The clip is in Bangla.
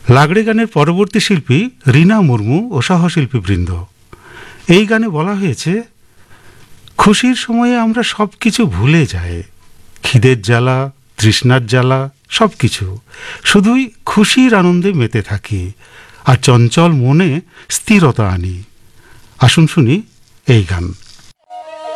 লাগড়ে গানের পরবর্তী শিল্পী রীনা মুর্মু ও সহশিল্পীবৃন্দ। এই গানে বলা হয়েছে, খুশির সময়ে আমরা সব কিছু ভুলে যাই, খিদের জ্বালা, তৃষ্ণার জ্বালা, সব কিছু, শুধুই খুশির আনন্দে মেতে থাকি আর চঞ্চল মনে স্থিরতা আনি। আসুন শুনি এই গান।